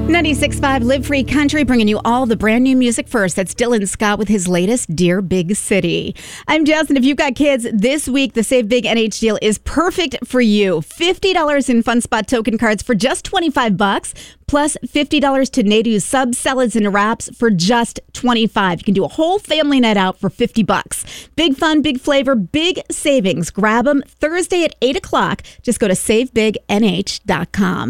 96.5 Live Free Country, bringing you all the brand new music first. That's Dylan Scott with his latest Dear Big City. I'm Jess, and if you've got kids, this week the Save Big NH deal is perfect for you. $50 in Fun Spot token cards for just $25, plus $50 to Nadeau's subs, salads, and wraps for just $25. You can do a whole family night out for $50. Big fun, big flavor, big savings. Grab them Thursday at 8 o'clock. Just go to SaveBigNH.com.